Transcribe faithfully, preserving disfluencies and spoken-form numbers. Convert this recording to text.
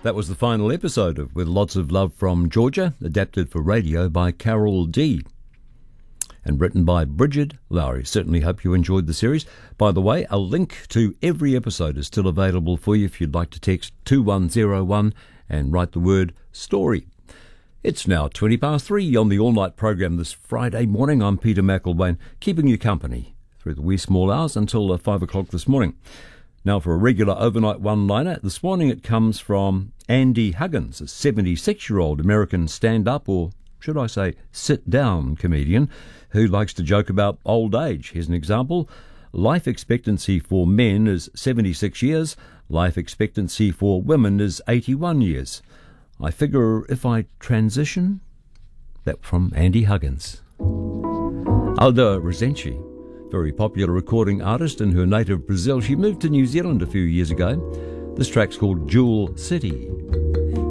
That was the final episode of With Lots of Love from Georgia, adapted for radio by Carol D. and written by Bridget Lowry. Certainly hope you enjoyed the series. By the way, a link to every episode is still available for you if you'd like to text two one zero one and write the word story. It's now twenty past three on the all-night program this Friday morning. I'm Peter McElwain, keeping you company through the wee small hours until uh, five o'clock this morning. Now for a regular overnight one-liner. This morning it comes from Andy Huggins, a seventy-six-year-old American stand-up, or should I say sit-down comedian, who likes to joke about old age. Here's an example. Life expectancy for men is seventy-six years. Life expectancy for women is eighty-one years. I figure if I transition... That from Andy Huggins. Alda Rezenci, very popular recording artist in her native Brazil. She moved to New Zealand a few years ago. This track's called Jewel City.